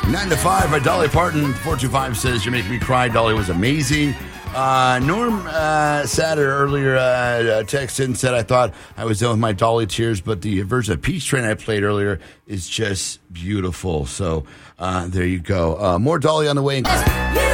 9 to 5 by Dolly Parton. 425 says, "You're making me cry. Dolly was amazing." Norm Satter earlier texted and said, "I thought I was done with my Dolly tears, but the version of Peach Train I played earlier is just beautiful." So there you go. More Dolly on the way.